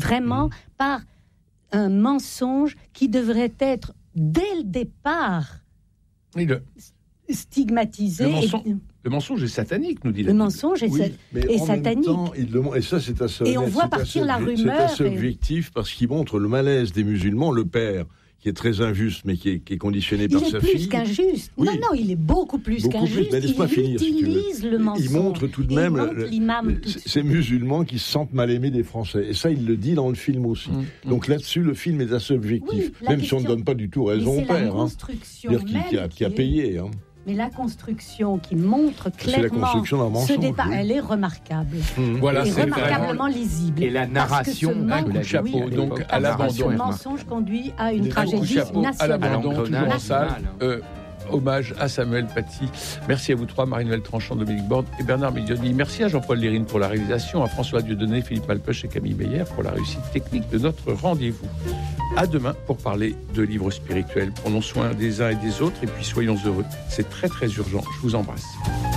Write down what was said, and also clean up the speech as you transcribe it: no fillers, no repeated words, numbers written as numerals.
vraiment par un mensonge qui devrait être, dès le départ, stigmatisé. Le mensonge est satanique, nous dit la Le Bible. mensonge est satanique. Et ça, c'est assez Et on voit partir la rumeur. C'est assez objectif parce qu'il montre le malaise des musulmans. Le père, qui est très injuste, mais qui est conditionné par sa fille. Il est plus qu'injuste. Oui. Non, il est beaucoup plus qu'injuste. Mais laisse-moi finir, si tu veux. Utilise le mensonge. Il montre tout de même l'imam. ces musulmans qui se sentent mal aimés des Français. Et ça, il le dit dans le film aussi. Donc là-dessus, le film est assez objectif. Même si on ne donne pas du tout raison au père. Qui a payé. Mais la construction qui montre clairement ce départ, elle est remarquable. Voilà, c'est remarquablement lisible. Et la narration, un coup de chapeau, donc à l'abandon. Ce mensonge conduit à une tragédie nationale. À l'abandon, toujours en salle. Hommage à Samuel Paty. Merci à vous trois, Marie-Noëlle Tranchant, Dominique Borde et Bernard Miglioni. Merci à Jean-Paul Lérine pour la réalisation, à François Dieudonné, Philippe Malpeuch et Camille Meyer pour la réussite technique de notre rendez-vous. À demain pour parler de livres spirituels. Prenons soin des uns et des autres et puis soyons heureux. C'est très très urgent. Je vous embrasse.